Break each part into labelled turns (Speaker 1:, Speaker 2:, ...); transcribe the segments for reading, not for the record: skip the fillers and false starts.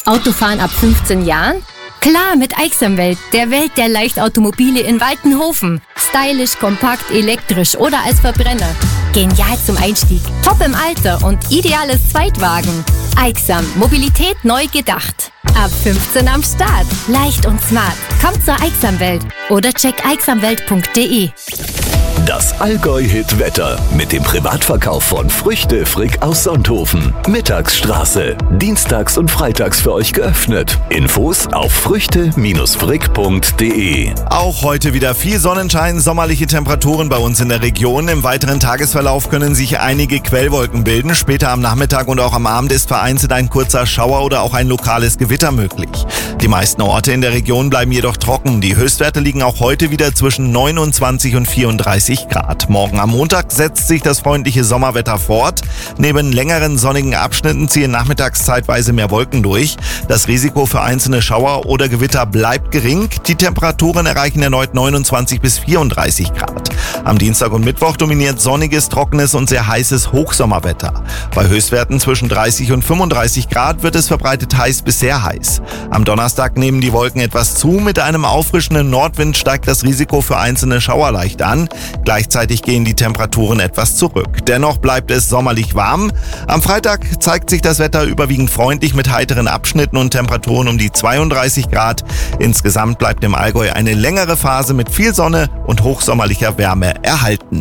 Speaker 1: Autofahren ab 15 Jahren? Klar, mit Aixamwelt, der Welt der Leichtautomobile in Waltenhofen. Stylisch, kompakt, elektrisch oder als Verbrenner. Genial zum Einstieg, top im Alter und ideales Zweitwagen. Aixam, Mobilität neu gedacht. Ab 15 am Start. Leicht und smart. Kommt zur Aixamwelt oder check aixamwelt.de.
Speaker 2: Das Allgäu-Hit-Wetter mit dem Privatverkauf von Früchte Frick aus Sonthofen. Mittagsstraße. Dienstags und freitags für euch geöffnet. Infos auf früchte-frick.de.
Speaker 3: Auch heute wieder viel Sonnenschein, sommerliche Temperaturen bei uns in der Region. Im weiteren Tagesverlauf können sich einige Quellwolken bilden. Später am Nachmittag und auch am Abend ist vereinzelt ein kurzer Schauer oder auch ein lokales Gewitter möglich. Die meisten Orte in der Region bleiben jedoch trocken. Die Höchstwerte liegen auch heute wieder zwischen 29 und 34 Grad. Morgen am Montag setzt sich das freundliche Sommerwetter fort. Neben längeren sonnigen Abschnitten ziehen nachmittags zeitweise mehr Wolken durch. Das Risiko für einzelne Schauer oder Gewitter bleibt gering. Die Temperaturen erreichen erneut 29 bis 34 Grad. Am Dienstag und Mittwoch dominiert sonniges, trockenes und sehr heißes Hochsommerwetter. Bei Höchstwerten zwischen 30 und 35 Grad wird es verbreitet heiß bis sehr heiß. Am Donnerstag nehmen die Wolken etwas zu. Mit einem auffrischenden Nordwind steigt das Risiko für einzelne Schauer leicht an. Gleichzeitig gehen die Temperaturen etwas zurück. Dennoch bleibt es sommerlich warm. Am Freitag zeigt sich das Wetter überwiegend freundlich mit heiteren Abschnitten und Temperaturen um die 32 Grad. Insgesamt bleibt im Allgäu eine längere Phase mit viel Sonne und hochsommerlicher Wärme erhalten.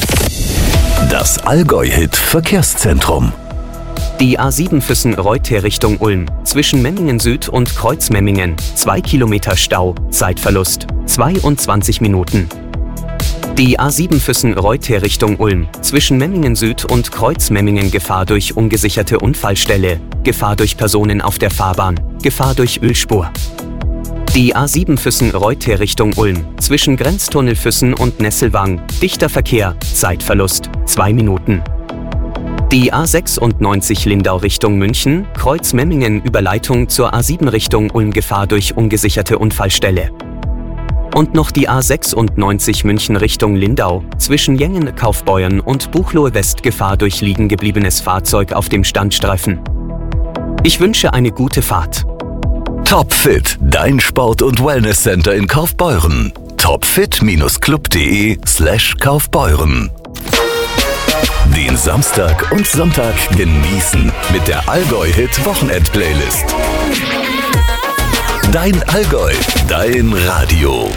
Speaker 2: Das Allgäu-Hit Verkehrszentrum.
Speaker 4: Die A7 Füssen-Reuth Richtung Ulm. Zwischen Memmingen Süd und Kreuzmemmingen. 2 Kilometer Stau. Zeitverlust 22 Minuten. Die A7 Füssen-Reuth Richtung Ulm. Zwischen Memmingen Süd und Kreuzmemmingen Gefahr durch ungesicherte Unfallstelle. Gefahr durch Personen auf der Fahrbahn. Gefahr durch Ölspur. Die A7 Füssen-Reuth Richtung Ulm. Zwischen Grenztunnel Füssen und Nesselwang. Dichter Verkehr. Zeitverlust 2 Minuten. Die A96 Lindau Richtung München. Kreuzmemmingen Überleitung zur A7 Richtung Ulm. Gefahr durch ungesicherte Unfallstelle. Und noch die A96 München Richtung Lindau, zwischen Jengen, Kaufbeuern und Buchloe West Gefahr durch liegen gebliebenes Fahrzeug auf dem Standstreifen. Ich wünsche eine gute Fahrt.
Speaker 2: Topfit, dein Sport- und Wellnesscenter in Kaufbeuren. topfit-club.de/Kaufbeuren. Den Samstag und Sonntag genießen mit der Allgäu-Hit-Wochenend-Playlist. Dein Allgäu, dein Radio.